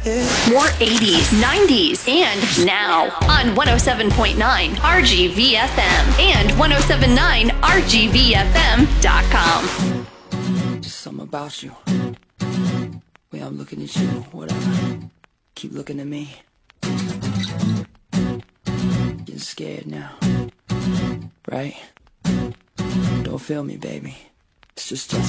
More 80s, 90s, and now on 107.9 RGVFM and 1079RGVFM.com. Just something about you. Way I'm looking at you, whatever. Keep looking at me. Getting scared now. Right? Don't feel me, baby. It's just